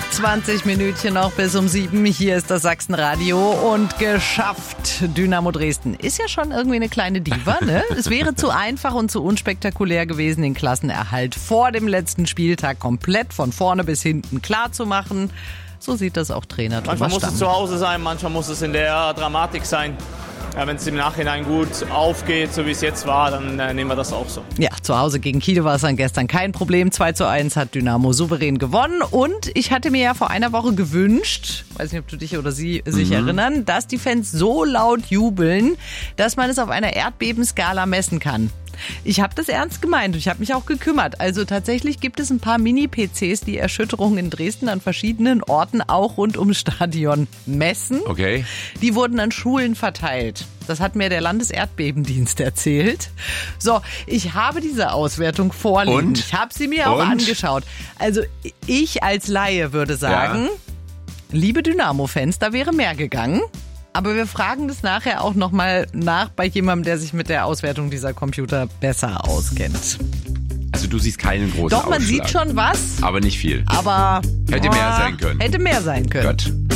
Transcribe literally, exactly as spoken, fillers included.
zwanzig Minütchen noch bis um sieben. Hier ist das Sachsenradio und geschafft. Dynamo Dresden ist ja schon irgendwie eine kleine Diva, ne? Es wäre zu einfach und zu unspektakulär gewesen, den Klassenerhalt vor dem letzten Spieltag komplett von vorne bis hinten klar zu machen. So sieht das auch Trainer Thomas Manchmal muss Stamm. es zu Hause sein, manchmal muss es in der Dramatik sein. Ja, wenn es im Nachhinein gut aufgeht, so wie es jetzt war, dann äh, nehmen wir das auch so. Ja, zu Hause gegen Kiel war es dann gestern kein Problem. zwei zu eins hat Dynamo souverän gewonnen. Und ich hatte mir ja vor einer Woche gewünscht, weiß nicht, ob du dich oder sie sich mhm. erinnern, dass die Fans so laut jubeln, dass man es auf einer Erdbebenskala messen kann. Ich habe das ernst gemeint und ich habe mich auch gekümmert. Also tatsächlich gibt es ein paar Mini-P Cs, die Erschütterungen in Dresden an verschiedenen Orten, auch rund ums Stadion, messen. Okay. Die wurden an Schulen verteilt. Das hat mir der Landeserdbebendienst erzählt. So, ich habe diese Auswertung vorliegen. Und? Ich habe sie mir auch Und? angeschaut. Also ich als Laie würde sagen, Ja. liebe Dynamo-Fans, da wäre mehr gegangen. Aber wir fragen das nachher auch nochmal nach bei jemandem, der sich mit der Auswertung dieser Computer besser auskennt. Also du siehst keinen großen Doch, man Ausschlag. sieht schon was, Aber nicht viel. aber Hätte boah, mehr sein können. Hätte mehr sein können. Gott.